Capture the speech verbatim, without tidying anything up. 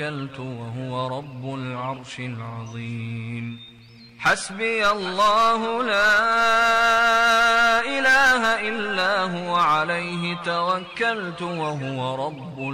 وهو رب العرش العظيم. حسبي الله لا إله إلا هو عليه توكلت وهو رب